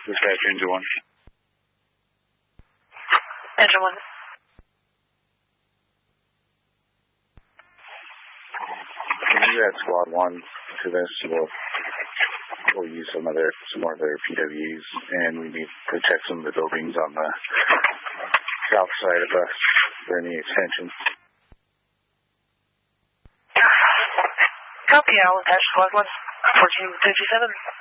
Dispatch Engine 1. Engine 1. Can you add Squad 1 to this? We'll use some more of their PWs, and we need to check some of the buildings on the south side of us for any extensions. Copy, I'll attach Squad 1, 1457.